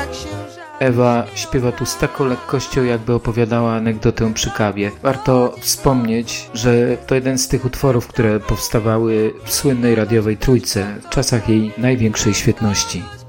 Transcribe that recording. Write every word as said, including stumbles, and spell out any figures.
Ewa śpiewa tu z taką lekkością, jakby opowiadała anegdotę przy kawie. Warto wspomnieć, że to jeden z tych utworów, które powstawały w słynnej radiowej Trójce w czasach jej największej świetności.